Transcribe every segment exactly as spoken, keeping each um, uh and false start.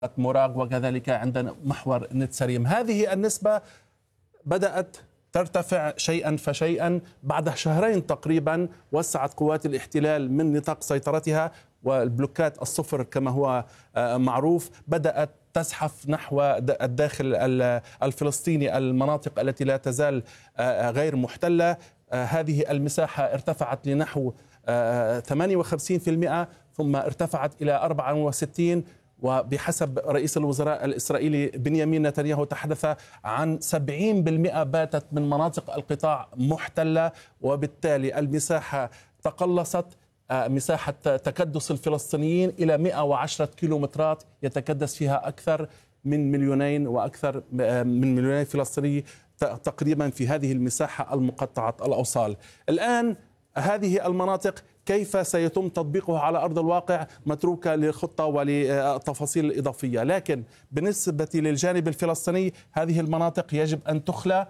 مراغ وكذلك عندنا محور نتسريم. هذه النسبة بدأت ترتفع شيئا فشيئا. بعد شهرين تقريبا وسعت قوات الاحتلال من نطاق سيطرتها، والبلوكات الصفر كما هو معروف بدأت تزحف نحو الداخل الفلسطيني، المناطق التي لا تزال غير محتلة. هذه المساحة ارتفعت لنحو ثمانية وخمسين بالمئة ثم ارتفعت إلى أربعة وستين، وبحسب رئيس الوزراء الإسرائيلي بنيامين نتنياهو تحدث عن سبعين بالمئة باتت من مناطق القطاع محتلة، وبالتالي المساحة تقلصت. مساحة تكدس الفلسطينيين إلى مئة وعشرة كيلومترات يتكدس فيها أكثر من مليونين وأكثر من مليونين فلسطيني تقريبا في هذه المساحة المقطعة الأوصال. الآن هذه المناطق كيف سيتم تطبيقها على أرض الواقع متروكة للخطة وللتفاصيل الإضافية، لكن بالنسبة للجانب الفلسطيني هذه المناطق يجب أن تخلى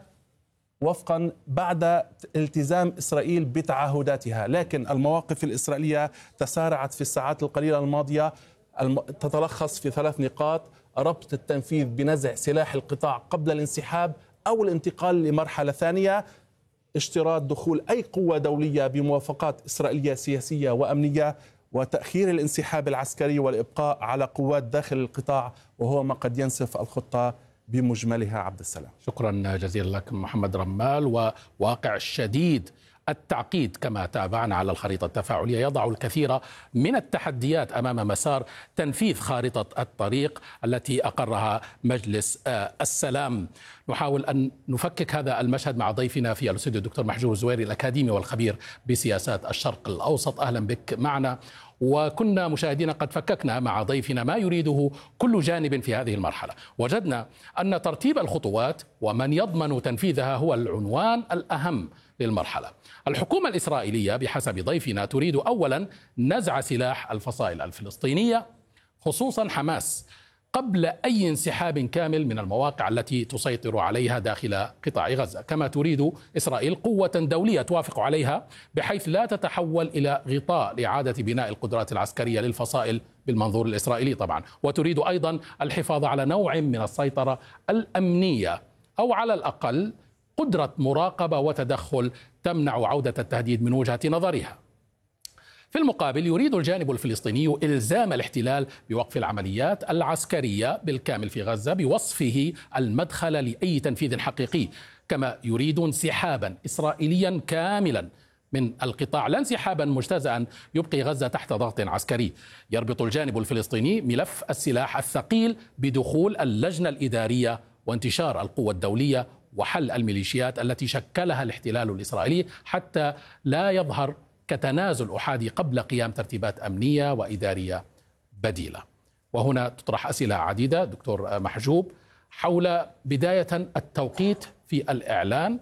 وفقا بعد التزام إسرائيل بتعهداتها. لكن المواقف الإسرائيلية تسارعت في الساعات القليلة الماضية، تتلخص في ثلاث نقاط: ربط التنفيذ بنزع سلاح القطاع قبل الانسحاب أو الانتقال لمرحلة ثانية، اشتراط دخول أي قوة دولية بموافقات إسرائيلية سياسية وأمنية، وتأخير الانسحاب العسكري والإبقاء على قوات داخل القطاع، وهو ما قد ينسف الخطة بمجملها. عبد السلام، شكرا جزيلا لك محمد رمال. وواقع شديد التعقيد كما تابعنا على الخريطة التفاعلية يضع الكثير من التحديات أمام مسار تنفيذ خارطة الطريق التي أقرها مجلس السلام. نحاول أن نفكك هذا المشهد مع ضيفنا في الاستوديو الدكتور محجوب الزويري الأكاديمي والخبير بسياسات الشرق الأوسط. أهلا بك معنا. وكنا مشاهدين قد فككنا مع ضيفنا ما يريده كل جانب في هذه المرحلة. وجدنا أن ترتيب الخطوات ومن يضمن تنفيذها هو العنوان الأهم للمرحلة. الحكومة الإسرائيلية بحسب ضيفنا تريد أولا نزع سلاح الفصائل الفلسطينية خصوصا حماس قبل أي انسحاب كامل من المواقع التي تسيطر عليها داخل قطاع غزة، كما تريد إسرائيل قوة دولية توافق عليها بحيث لا تتحول إلى غطاء لإعادة بناء القدرات العسكرية للفصائل بالمنظور الإسرائيلي طبعا. وتريد أيضا الحفاظ على نوع من السيطرة الأمنية أو على الأقل قدرة مراقبة وتدخل تمنع عودة التهديد من وجهة نظرها. في المقابل يريد الجانب الفلسطيني إلزام الاحتلال بوقف العمليات العسكرية بالكامل في غزة بوصفه المدخل لأي تنفيذ حقيقي، كما يريد انسحابا إسرائيليا كاملا من القطاع، لا انسحابا مجتزأ يبقي غزة تحت ضغط عسكري. يربط الجانب الفلسطيني ملف السلاح الثقيل بدخول اللجنة الإدارية وانتشار القوة الدولية وحل الميليشيات التي شكلها الاحتلال الإسرائيلي حتى لا يظهر كتنازل أحادي قبل قيام ترتيبات أمنية وإدارية بديلة. وهنا تطرح أسئلة عديدة دكتور محجوب حول بداية التوقيت في الإعلان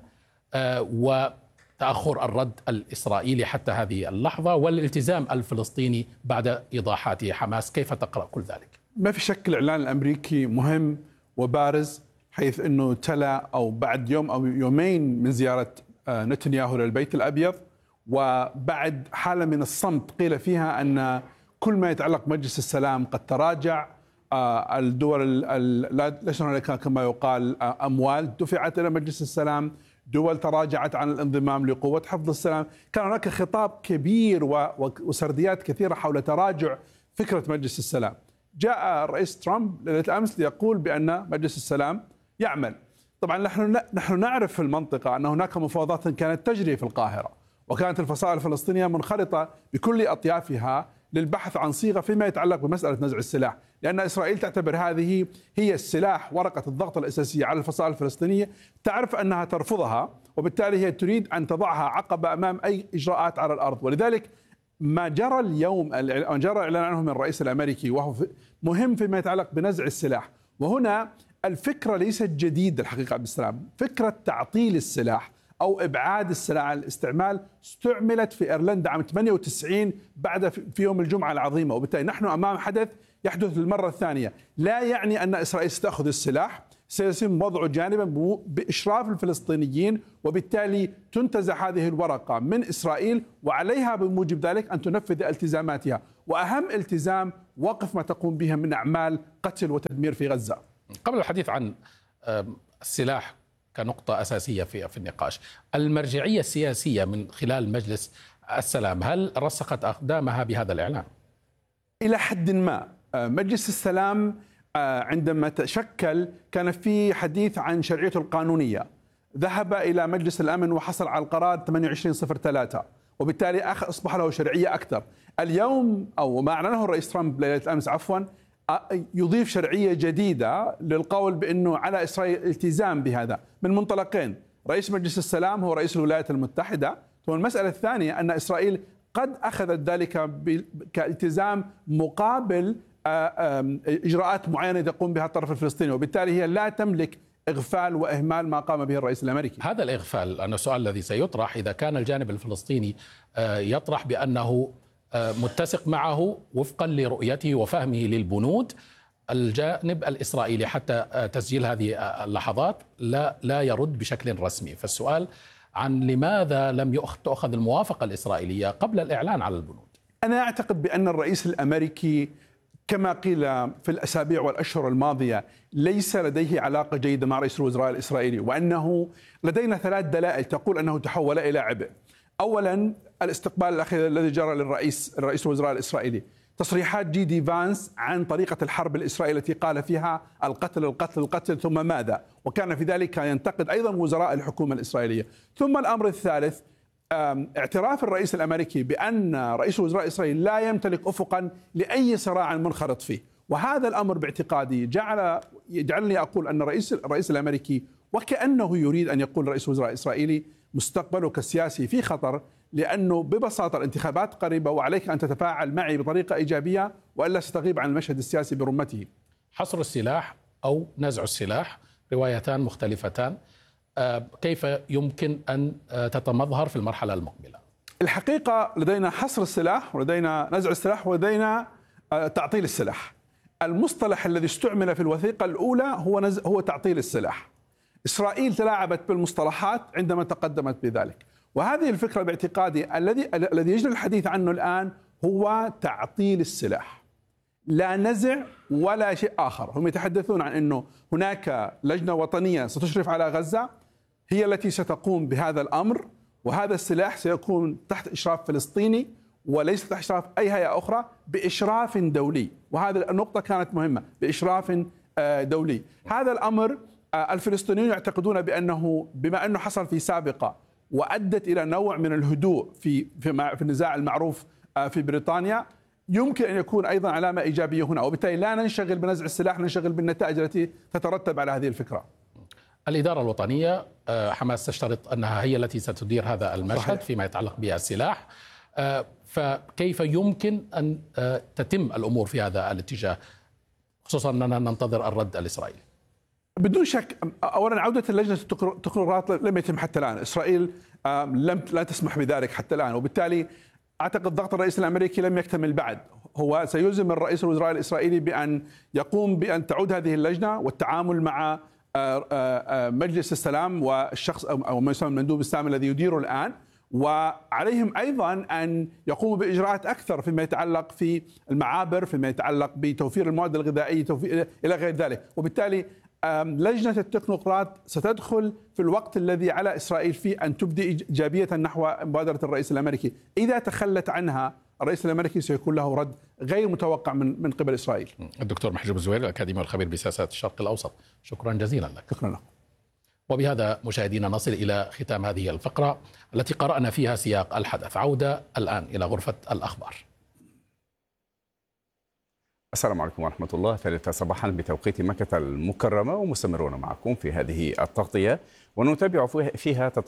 وتأخر الرد الإسرائيلي حتى هذه اللحظة والالتزام الفلسطيني بعد إيضاحات حماس. كيف تقرأ كل ذلك؟ ما في شك الإعلان الأمريكي مهم وبارز، حيث أنه تلا أو بعد يوم أو يومين من زيارة نتنياهو للبيت الأبيض، وبعد حالة من الصمت قيل فيها أن كل ما يتعلق بمجلس السلام قد تراجع. الدول لا كما يقال أموال دفعت إلى مجلس السلام، دول تراجعت عن الانضمام لقوة حفظ السلام. كان هناك خطاب كبير وسرديات كثيرة حول تراجع فكرة مجلس السلام. جاء الرئيس ترامب ليلة الأمس ليقول بأن مجلس السلام يعمل. طبعا نحن نحن نعرف في المنطقة أن هناك مفاوضات كانت تجري في القاهرة، وكانت الفصائل الفلسطينية منخرطة بكل أطيافها للبحث عن صيغة فيما يتعلق بمسألة نزع السلاح، لأن إسرائيل تعتبر هذه هي السلاح، ورقة الضغط الأساسية على الفصائل الفلسطينية. تعرف أنها ترفضها، وبالتالي هي تريد أن تضعها عقبة أمام أي إجراءات على الأرض. ولذلك ما جرى اليوم جرى الإعلان عنه من الرئيس الأمريكي وهو مهم فيما يتعلق بنزع السلاح. وهنا الفكرة ليست جديدة الحقيقة عبد السلام، فكرة تعطيل السلاح أو إبعاد السلاح عن الاستعمال استعملت في إيرلندا عام ثمانية وتسعين بعد في يوم الجمعة العظيمة، وبالتالي نحن أمام حدث يحدث للمرة الثانية. لا يعني أن إسرائيل ستأخذ السلاح، سيتم وضعه جانبا بإشراف الفلسطينيين، وبالتالي تنتزع هذه الورقة من إسرائيل، وعليها بموجب ذلك أن تنفذ التزاماتها، وأهم التزام وقف ما تقوم به من أعمال قتل وتدمير في غزة. قبل الحديث عن السلاح كنقطة أساسية في في النقاش، المرجعية السياسية من خلال مجلس السلام هل رسخت أقدامها بهذا الإعلان؟ إلى حد ما. مجلس السلام عندما تشكل كان في حديث عن شرعيته القانونية، ذهب إلى مجلس الأمن وحصل على القرار ثمانية وعشرين صفر ثلاثة، وبالتالي أصبح له شرعية أكثر. اليوم أو ما أعلنه الرئيس ترامب ليلة الأمس عفوا يضيف شرعية جديدة للقول بأنه على إسرائيل التزام بهذا من منطلقين. رئيس مجلس السلام هو رئيس الولايات المتحدة، ثم المسألة الثانية أن إسرائيل قد أخذت ذلك كالتزام مقابل إجراءات معينة تقوم بها الطرف الفلسطيني، وبالتالي هي لا تملك إغفال وإهمال ما قام به الرئيس الأمريكي. هذا الإغفال أنا السؤال الذي سيطرح إذا كان الجانب الفلسطيني يطرح بأنه متسق معه وفقا لرؤيته وفهمه للبنود، الجانب الإسرائيلي حتى تسجيل هذه اللحظات لا لا يرد بشكل رسمي. فالسؤال عن لماذا لم تأخذ الموافقة الإسرائيلية قبل الإعلان على البنود؟ أنا أعتقد بأن الرئيس الأمريكي كما قيل في الأسابيع والأشهر الماضية ليس لديه علاقة جيدة مع رئيس الوزراء الإسرائيلي، وأنه لدينا ثلاث دلائل تقول أنه تحول إلى عبء. أولا الاستقبال الأخير الذي جرى للرئيس رئيس الوزراء الإسرائيلي، تصريحات جي دي فانس عن طريقة الحرب الإسرائيلية التي قال فيها القتل القتل القتل ثم ماذا، وكان في ذلك ينتقد أيضا وزراء الحكومة الإسرائيلية. ثم الأمر الثالث اعتراف الرئيس الأمريكي بأن رئيس الوزراء الإسرائيلي لا يمتلك أفقا لأي صراع منخرط فيه، وهذا الأمر باعتقادي جعل يجعلني أقول أن الرئيس الرئيس الأمريكي وكأنه يريد أن يقول رئيس الوزراء الإسرائيلي مستقبلك السياسي في خطر، لأنه ببساطة الانتخابات قريبة وعليك أن تتفاعل معي بطريقة إيجابية وإلا ستغيب عن المشهد السياسي برمته. حصر السلاح أو نزع السلاح روايتان مختلفتان، كيف يمكن أن تتمظهر في المرحلة المقبلة؟ الحقيقة لدينا حصر السلاح ولدينا نزع السلاح ولدينا تعطيل السلاح. المصطلح الذي استعمل في الوثيقة الأولى هو نزع هو تعطيل السلاح. إسرائيل تلاعبت بالمصطلحات عندما تقدمت بذلك، وهذه الفكرة باعتقادي الذي الذي يجري الحديث عنه الآن هو تعطيل السلاح، لا نزع ولا شيء آخر. هم يتحدثون عن أنه هناك لجنة وطنية ستشرف على غزة هي التي ستقوم بهذا الأمر، وهذا السلاح سيكون تحت إشراف فلسطيني وليس تحت إشراف أي هيئة أخرى، بإشراف دولي، وهذه النقطة كانت مهمة، بإشراف دولي. هذا الأمر الفلسطينيون يعتقدون بأنه بما أنه حصل في سابقة وأدت إلى نوع من الهدوء في في في النزاع المعروف في بريطانيا، يمكن أن يكون أيضا علامة إيجابية هنا، وبالتالي لا ننشغل بنزع السلاح، ننشغل بالنتائج التي تترتب على هذه الفكرة. الإدارة الوطنية حماس تشترط أنها هي التي ستدير هذا المشهد صحيح. فيما يتعلق بالسلاح، فكيف يمكن أن تتم الأمور في هذا الاتجاه، خصوصا أننا ننتظر الرد الإسرائيلي؟ بدون شك، أولا عودة اللجنة التقريرات لم يتم حتى الآن، إسرائيل لم لا تسمح بذلك حتى الآن، وبالتالي أعتقد ضغط الرئيس الأمريكي لم يكتمل بعد. هو سيلزم الرئيس الوزراء الإسرائيلي بأن يقوم بأن تعود هذه اللجنة والتعامل مع مجلس السلام والشخص أو ما يسمى المندوب السامي الذي يديره الآن، وعليهم أيضا أن يقوموا بإجراءات أكثر فيما يتعلق في المعابر، فيما يتعلق بتوفير المواد الغذائية توفير إلى غير ذلك. وبالتالي لجنة التكنوقراط ستدخل في الوقت الذي على إسرائيل فيه أن تبدي إيجابية نحو مبادرة الرئيس الأمريكي. إذا تخلت عنها الرئيس الأمريكي سيكون له رد غير متوقع من من قبل إسرائيل. الدكتور محجوب الزويري الأكاديمي والخبير بسياسات الشرق الأوسط، شكرا جزيلا لك. شكرا لك. وبهذا مشاهدينا نصل إلى ختام هذه الفقرة التي قرأنا فيها سياق الحدث. عودة الآن إلى غرفة الأخبار. السلام عليكم ورحمة الله. ثالثة صباحا بتوقيت مكة المكرمة، ومستمرون معكم في هذه التغطية ونتابع فيها